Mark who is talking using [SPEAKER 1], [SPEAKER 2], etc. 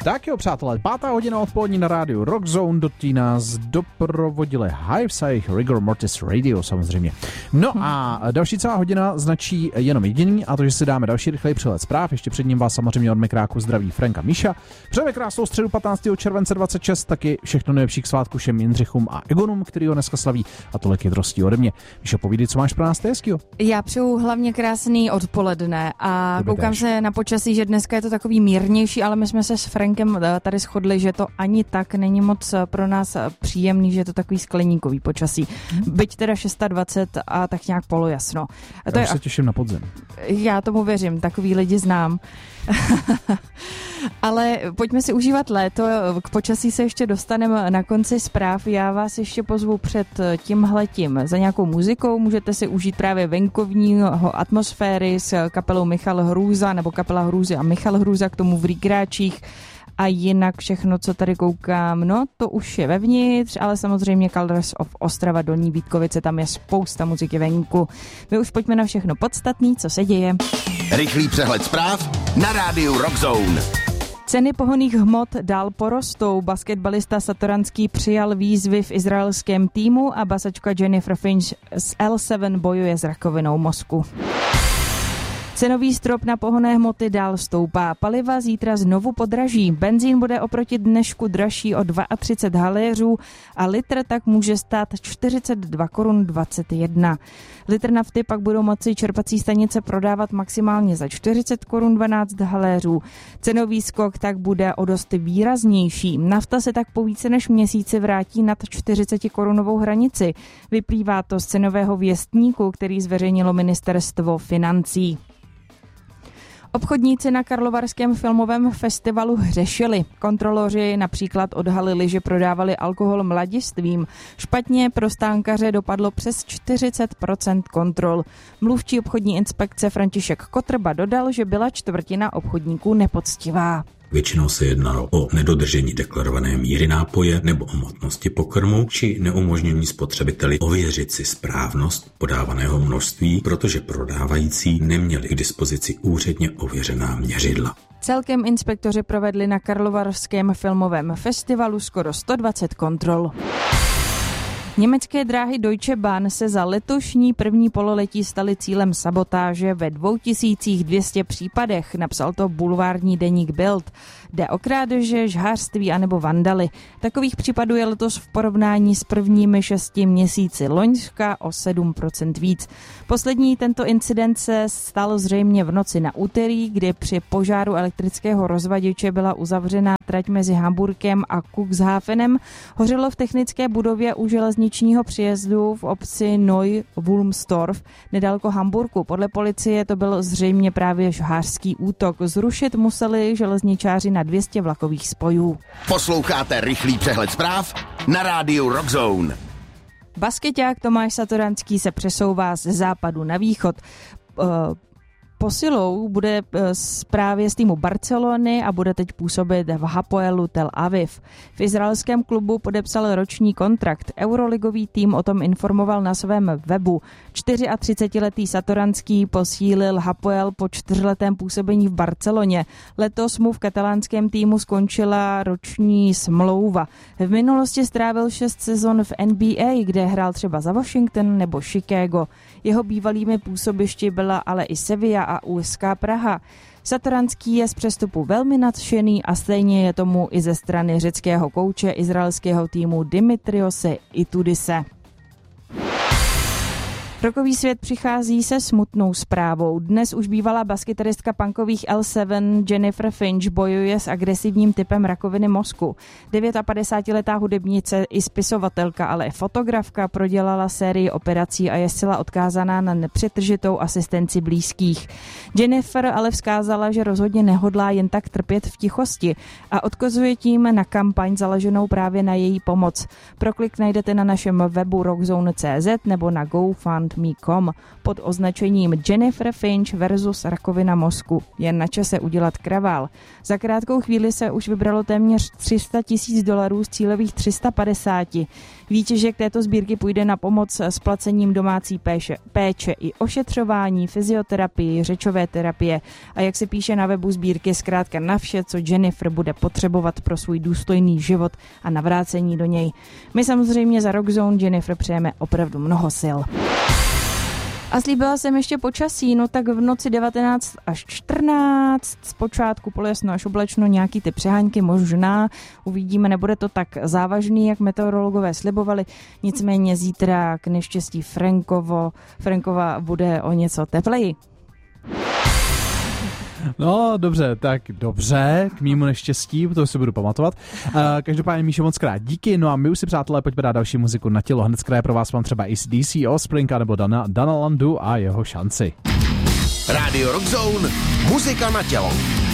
[SPEAKER 1] Tak jo, přátelé, 5. hodina odpolední na rádiu Rock Zone, do tý nás doprovodili Hives a jejich Rigor Mortis Radio samozřejmě. No a další celá hodina značí jenom jediný, a to, že si dáme další rychlej přehled zpráv. Ještě před ním vás samozřejmě od Mikráku zdraví Franka Míša. Přejeme krásnou středu 15. července 26, taky všechno nejlepší k svátku všem Jindřichům a Egonům, který ho dneska slaví, a tolik jedrostí ode mě. Míšo, povídej, co máš pro nás hezkýho?
[SPEAKER 2] Já přeju hlavně krásný odpoledne a koukám se na počasí, že dneska je to takový mírnější, ale my jsme se s Frankem tady shodli, že to ani tak není moc pro nás příjemný, že je to takový skleníkový počasí. Byť teda 620 a tak nějak polojasno.
[SPEAKER 1] Já už se těším na podzim.
[SPEAKER 2] Já tomu věřím, takový lidi znám. Ale pojďme si užívat léto, k počasí se ještě dostaneme na konci zpráv. Já vás ještě pozvu před tímhletím za nějakou muzikou, můžete si užít právě venkovního atmosféry s kapelou Michal Hrůza, nebo kapela Hrůzy a Michal Hrůza, k tomu v Rigráčích. A jinak všechno, co tady koukám, no to už je vevnitř, ale samozřejmě Colors of Ostrava, Dolní Vítkovice, tam je spousta muziky venku. My už pojďme na všechno podstatný, co se děje.
[SPEAKER 3] Rychlý přehled zpráv na rádiu Rock Zone.
[SPEAKER 2] Ceny pohonných hmot dál porostou. Basketbalista Satoranský přijal výzvy v izraelském týmu a basačka Jennifer Finch z L7 bojuje s rakovinou mozku. Cenový strop na pohonné hmoty dál stoupá. Paliva zítra znovu podraží. Benzín bude oproti dnešku dražší o 32 haléřů a litr tak může stát 42 korun 21. Litr nafty pak budou moci čerpací stanice prodávat maximálně za 40 korun 12 haléřů. Cenový skok tak bude o dost výraznější. Nafta se tak po více než měsíci vrátí nad 40 korunovou hranici. Vyplývá to z cenového věstníku, který zveřejnilo ministerstvo financí. Obchodníci na Karlovarském filmovém festivalu hřešili. Kontroloři například odhalili, že prodávali alkohol mladistvým. Špatně pro stánkaře dopadlo přes 40% kontrol. Mluvčí obchodní inspekce František Kotrba dodal, že byla čtvrtina obchodníků nepoctivá.
[SPEAKER 4] Většinou se jednalo o nedodržení deklarované míry nápoje nebo o hmotnosti pokrmu či neumožnění spotřebiteli ověřit si správnost podávaného množství, protože prodávající neměli k dispozici úředně ověřená měřidla.
[SPEAKER 2] Celkem inspektoři provedli na Karlovarském filmovém festivalu skoro 120 kontrol. Německé dráhy Deutsche Bahn se za letošní první pololetí staly cílem sabotáže ve 2200 případech, napsal to bulvární deník Bild. Jde o krádeže, žhářství anebo vandaly. Takových případů je letos v porovnání s prvními 6 měsíci loňska o 7% víc. Poslední tento incident se stal zřejmě v noci na úterý, kdy při požáru elektrického rozvaděče byla uzavřená trať mezi Hamburkem a Cuxhavenem. Hořelo v technické budově u železničního příjezdu v obci Neu-Wulmstorf nedaleko Hamburku. Podle policie to byl zřejmě právě žhářský útok. Zrušit museli železničáři na 200 vlakových spojů.
[SPEAKER 3] Posloucháte rychlý přehled zpráv na rádiu Rock Zone.
[SPEAKER 2] Baskeťák Tomáš Satoranský se přesouvá ze západu na východ. Posilou bude právě z týmu Barcelony a bude teď působit v Hapoelu Tel Aviv. V izraelském klubu podepsal roční kontrakt. Euroligový tým o tom informoval na svém webu. 34letý Satoranský posílil Hapoel po 4letém působení v Barceloně. Letos mu v katalánském týmu skončila roční smlouva. V minulosti strávil 6 sezon v NBA, kde hrál třeba za Washington nebo Chicago. Jeho bývalými působišti byla ale i Sevilla a USK Praha. Satoranský je z přestupu velmi nadšený a stejně je tomu i ze strany řeckého kouče izraelského týmu Dimitriose Itudise. Rockový svět přichází se smutnou zprávou. Dnes už bývalá baskytaristka punkových L7 Jennifer Finch bojuje s agresivním typem rakoviny mozku. 59letá hudebnice i spisovatelka, ale i fotografka prodělala sérii operací a je zcela odkázaná na nepřetržitou asistenci blízkých. Jennifer ale vzkázala, že rozhodně nehodlá jen tak trpět v tichosti a odkazuje tím na kampaň založenou právě na její pomoc. Proklik najdete na našem webu rockzone.cz nebo na GoFundMe.com pod označením Jennifer Finch versus rakovina mozku. Jen na čase udělat kravál. Za krátkou chvíli se už vybralo téměř $300,000 z cílových 350. Výtěžek této sbírky půjde na pomoc s placením domácí péče i ošetřování, fyzioterapii, řečové terapie a jak se píše na webu sbírky, zkrátka na vše, co Jennifer bude potřebovat pro svůj důstojný život a navrácení do něj. My samozřejmě za Rockzone Jennifer přejeme opravdu mnoho sil. A slíbila jsem ještě počasí, no tak v noci 19 až 14, zpočátku polojasno až oblačno, nějaký ty přehánky možná, uvidíme, nebude to tak závažný, jak meteorologové slibovali, nicméně zítra k neštěstí Frankova bude o něco tepleji.
[SPEAKER 1] No, dobře, k mýmu neštěstí, to si budu pamatovat. Každopádně, Míšo, moc krát díky, no a my už si, přátelé, pojďme dát další muziku na tělo. Hned zkrát pro vás mám třeba AC/DC, Offspring nebo Dana Landu a jeho šanci.
[SPEAKER 3] Rádio Rockzone, muzika na tělo.